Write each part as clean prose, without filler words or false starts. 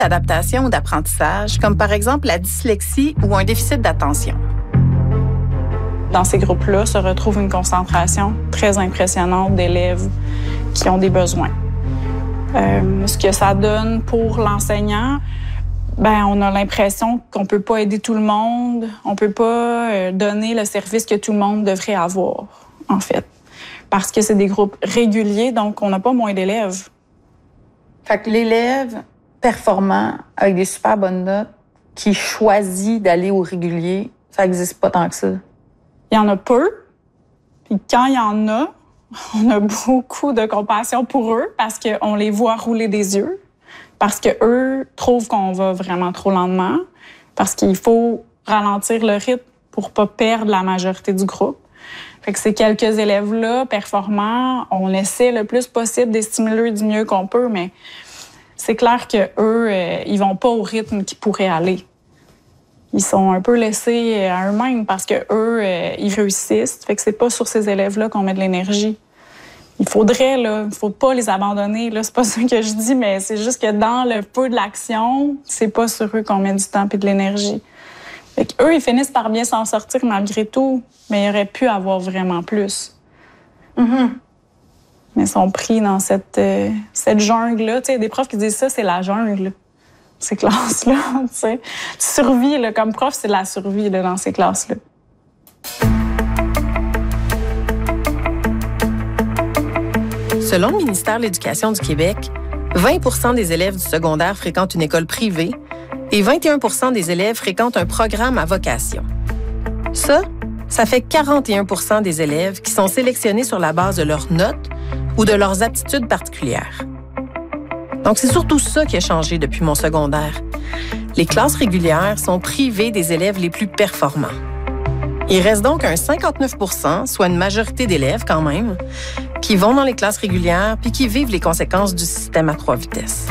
d'adaptation ou d'apprentissage, comme par exemple la dyslexie ou un déficit d'attention. Dans ces groupes-là se retrouve une concentration très impressionnante d'élèves qui ont des besoins. Ce que ça donne pour l'enseignant, on a l'impression qu'on peut pas aider tout le monde, on peut pas donner le service que tout le monde devrait avoir, en fait. Parce que c'est des groupes réguliers, donc on n'a pas moins d'élèves. Fait que l'élève performant, avec des super bonnes notes, qui choisit d'aller au régulier, ça n'existe pas tant que ça. Il y en a peu, puis quand il y en a, on a beaucoup de compassion pour eux parce qu'on les voit rouler des yeux, parce qu'eux trouvent qu'on va vraiment trop lentement, parce qu'il faut ralentir le rythme pour pas perdre la majorité du groupe. Fait que ces quelques élèves-là, performants, on essaie le plus possible de les stimuler du mieux qu'on peut, mais c'est clair qu'eux, ils vont pas au rythme qu'ils pourraient aller. Ils sont un peu laissés à eux-mêmes parce qu'eux, ils réussissent. Fait que c'est pas sur ces élèves-là qu'on met de l'énergie. Il faudrait, là, il faut pas les abandonner, là. C'est pas ça que je dis, mais c'est juste que dans le peu de l'action, c'est pas sur eux qu'on met du temps et de l'énergie. Fait qu'eux, ils finissent par bien s'en sortir malgré tout, mais il aurait pu avoir vraiment plus. Mm-hmm. Mais ils sont pris dans cette jungle-là. Tu sais, il y a des profs qui disent ça, c'est la jungle, ces classes-là. Tu sais. Tu survis, là, comme prof, c'est de la survie là, dans ces classes-là. Selon le ministère de l'Éducation du Québec, 20 des élèves du secondaire fréquentent une école privée et 21 des élèves fréquentent un programme à vocation. Ça fait 41 des élèves qui sont sélectionnés sur la base de leurs notes ou de leurs aptitudes particulières. Donc, c'est surtout ça qui a changé depuis mon secondaire. Les classes régulières sont privées des élèves les plus performants. Il reste donc un 59 %, soit une majorité d'élèves quand même, qui vont dans les classes régulières puis qui vivent les conséquences du système à 3 vitesses.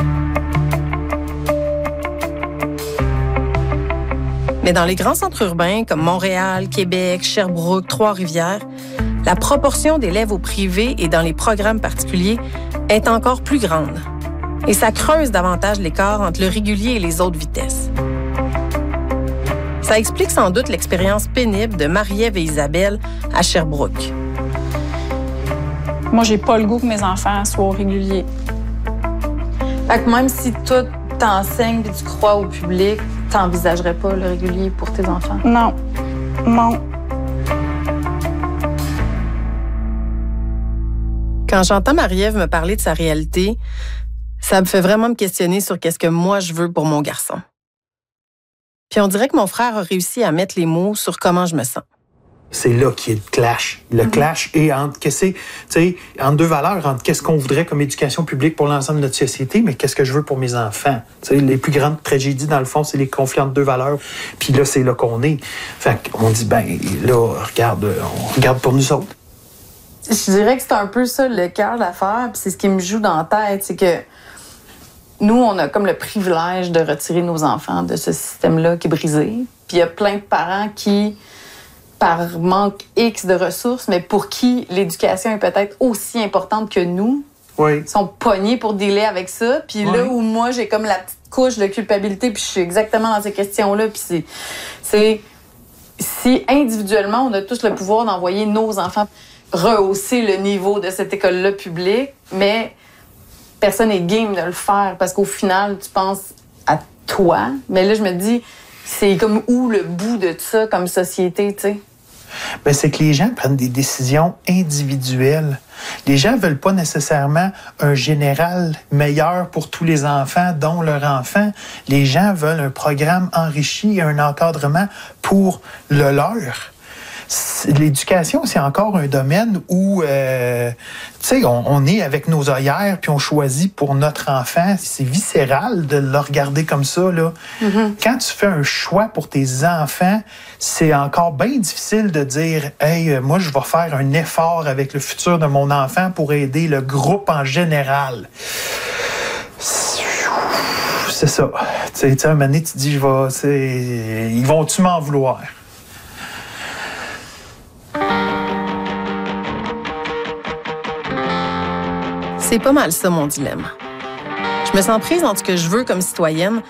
Mais dans les grands centres urbains comme Montréal, Québec, Sherbrooke, Trois-Rivières, la proportion d'élèves au privé et dans les programmes particuliers est encore plus grande. Et ça creuse davantage l'écart entre le régulier et les autres vitesses. Ça explique sans doute l'expérience pénible de Marie-Ève et Isabelle à Sherbrooke. Moi, j'ai pas le goût que mes enfants soient au régulier. Fait que même si toi, t'enseignes et tu crois au public, t'envisagerais pas le régulier pour tes enfants? Non. Non. Quand j'entends Marie-Ève me parler de sa réalité, ça me fait vraiment me questionner sur qu'est-ce que moi je veux pour mon garçon. Puis on dirait que mon frère a réussi à mettre les mots sur comment je me sens. C'est là qu'il y a le clash. Le clash est entre deux valeurs, entre qu'est-ce qu'on voudrait comme éducation publique pour l'ensemble de notre société, mais qu'est-ce que je veux pour mes enfants. T'sais, les plus grandes tragédies, dans le fond, c'est les conflits entre deux valeurs. Puis là, c'est là qu'on est. Fait qu'on dit, on regarde pour nous autres. Je dirais que c'est un peu ça le cœur de l'affaire, puis c'est ce qui me joue dans la tête, c'est que nous, on a comme le privilège de retirer nos enfants de ce système-là qui est brisé. Puis il y a plein de parents qui, par manque X de ressources, mais pour qui l'éducation est peut-être aussi importante que nous, sont pognés pour dealer avec ça. Puis là où moi, j'ai comme la petite couche de culpabilité, puis je suis exactement dans ces questions-là, puis c'est si individuellement, on a tous le pouvoir d'envoyer nos enfants rehausser le niveau de cette école-là publique, mais personne n'est game de le faire parce qu'au final, tu penses à toi. Mais là, je me dis, c'est comme où le bout de ça comme société, tu sais? Bien, c'est que les gens prennent des décisions individuelles. Les gens ne veulent pas nécessairement un général meilleur pour tous les enfants, dont leur enfant. Les gens veulent un programme enrichi et un encadrement pour le leur. L'éducation, c'est encore un domaine où, on est avec nos œillères puis on choisit pour notre enfant. C'est viscéral de le regarder comme ça, là. Mm-hmm. Quand tu fais un choix pour tes enfants, c'est encore bien difficile de dire « Hey, moi, je vais faire un effort avec le futur de mon enfant pour aider le groupe en général. » C'est ça. Tu sais, un moment donné, tu te dis « Ils vont-tu m'en vouloir? » C'est pas mal ça, mon dilemme. Je me sens prise entre ce que je veux comme citoyenne